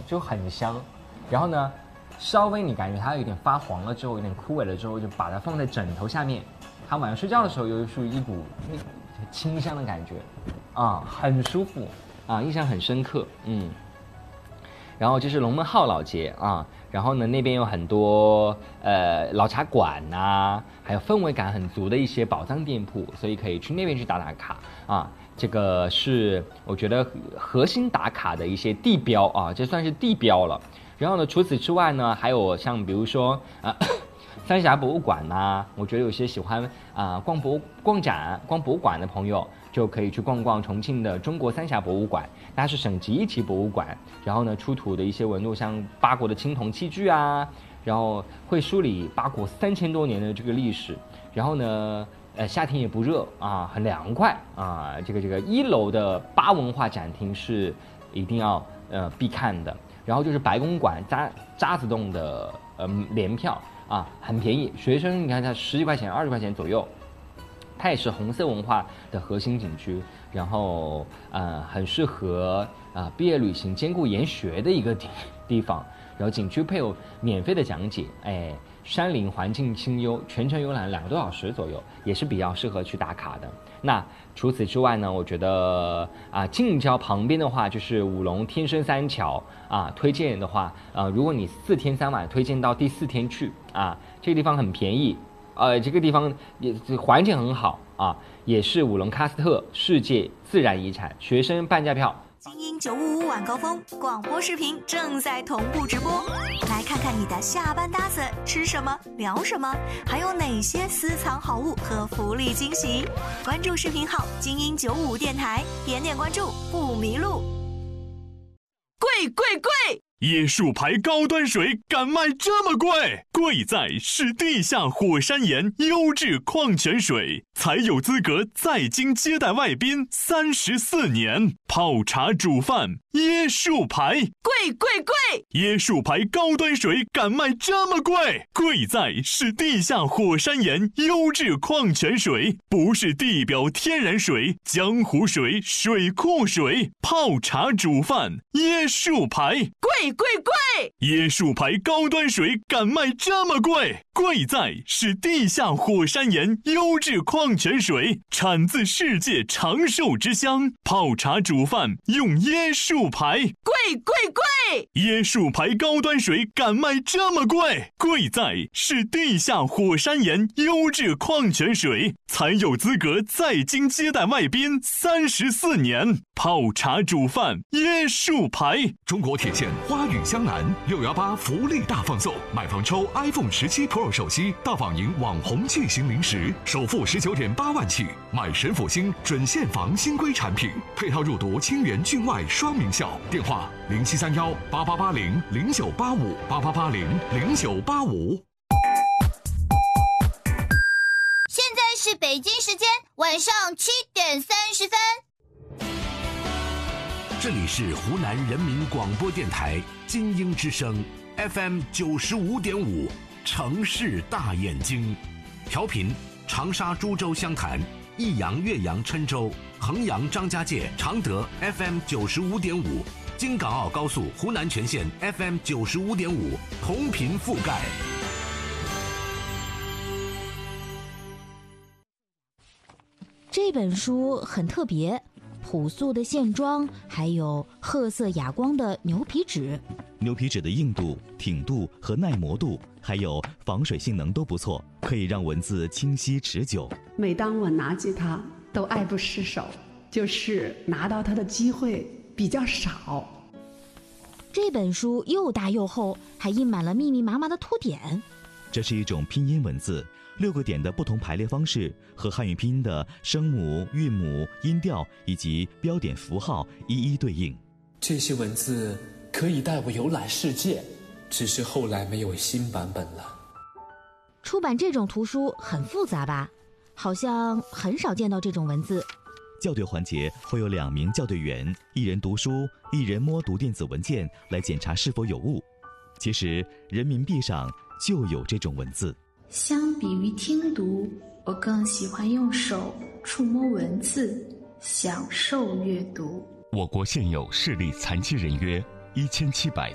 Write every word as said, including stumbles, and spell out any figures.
就很香。然后呢，稍微你感觉它有点发黄了之后，有点枯萎了之后，就把它放在枕头下面，它晚上睡觉的时候又是一股那清香的感觉，啊，很舒服啊，印象很深刻，嗯。然后就是龙门号老街啊，然后呢那边有很多呃老茶馆呐、啊，还有氛围感很足的一些宝藏店铺，所以可以去那边去打打卡啊。这个是我觉得核心打卡的一些地标啊，这算是地标了。然后呢，除此之外呢，还有像比如说啊。三峡博物馆呐、啊，我觉得有些喜欢啊、呃、逛博逛展、逛博物馆的朋友，就可以去逛逛重庆的中国三峡博物馆，它是省级一级博物馆。然后呢，出土的一些文物，像八国的青铜器具啊，然后会梳理八国三千多年的这个历史。然后呢，呃，夏天也不热啊，很凉快啊。这个这个一楼的八文化展厅是一定要呃必看的。然后就是白公馆渣渣滓洞的呃联票。啊，很便宜，学生你看它十几块钱、二十块钱左右，它也是红色文化的核心景区，然后呃很适合啊、呃、毕业旅行兼顾研学的一个地地方。然后景区配有免费的讲解，哎，山林环境清幽，全程游览两个多小时左右，也是比较适合去打卡的。那除此之外呢，我觉得啊，近郊旁边的话就是五龙天生三桥啊，推荐的话，呃，如果你四天三晚，推荐到第四天去啊，这个地方很便宜，呃，这个地方也环境很好啊，也是五龙喀斯特世界自然遗产，学生半价票。 精英九五五晚高峰广播视频正在同步直播，来看看你的下班搭子吃什么聊什么，还有哪些私藏好物和福利惊喜。关注视频号精英九五五电台，点点关注不迷路。 贵贵贵！椰树牌高端水敢卖这么贵？贵在是地下火山岩优质矿泉水，才有资格在京接待外宾三十四年。泡茶煮饭，椰树牌， 贵贵贵！ 椰树牌高端水敢卖这么贵？贵在是地下火山岩优质矿泉水，不是地表天然水、江湖水、水库水。泡茶煮饭，椰树牌， 贵贵贵！ 椰树牌高端水敢卖这么贵？贵在是地下火山岩优质矿泉水，产自世界长寿之乡。泡茶煮饭用椰树牌， 贵贵贵！ 椰树牌高端水敢卖这么贵？贵在是地下火山岩优质矿泉水，才有资格在京接待外宾三十四年。泡茶煮饭，椰树牌。 中国铁线花语江南六幺八福利大放送，买房抽 iPhone 十七 Pro 手机，大仿赢网红巨型零食，首付十九点八万起，买神府星准现房新规产品，配套入读清源郡外双名校。电话零七三幺八八八零零九八五八八八零零九八五。 现在是北京时间晚上七点三十分。 这里是湖南人民广播电台精英之声 F M 九十五点五，城市大眼睛，调频长沙、株洲、湘潭、益阳、岳阳、郴州、衡阳、张家界、常德 F M 九十五点五，京港澳高速湖南全线 F M 九十五点五，同频覆盖。 这本书很特别，朴素的线装，还有褐色哑光的牛皮纸。 牛皮纸的硬度、挺度和耐磨度，还有防水性能都不错，可以让文字清晰持久。 每当我拿起它，都爱不释手，就是拿到它的机会比较少。 这本书又大又厚，还印满了密密麻麻的图点。 这是一种拼音文字，六个点的不同排列方式和汉语拼音的声母、韵母、音调以及标点符号一一对应。 这些文字可以带我游览世界，只是后来没有新版本了。 出版这种图书很复杂吧？好像很少见到这种文字。 校对环节会有两名校对员，一人读书，一人摸读电子文件来检查是否有误。其实人民币上就有这种文字。 相比于听读，我更喜欢用手触摸文字，享受阅读。 我国现有视力残疾人约一千七百